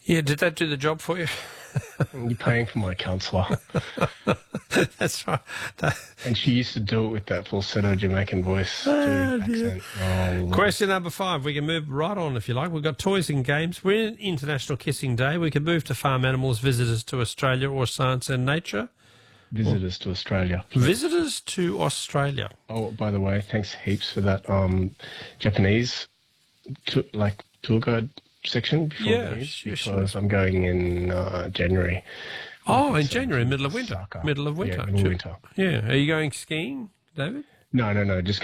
Yeah, did that do the job for you? You're paying for my counsellor. That's right. And she used to do it with that falsetto Jamaican voice accent. Oh, Question number 5. We can move right on if you like. We've got toys and games. We're in International Kissing Day. We can move to farm animals, visitors to Australia, or science and nature. visitors to Australia. Visitors to Australia. Oh, by the way, thanks heaps for that Japanese tour guide section before Yeah, the news, sure. because I'm going in January. Oh, in January, middle of winter. Osaka. Middle of winter. Yeah, middle of winter. Yeah. Are you going skiing, David? No, just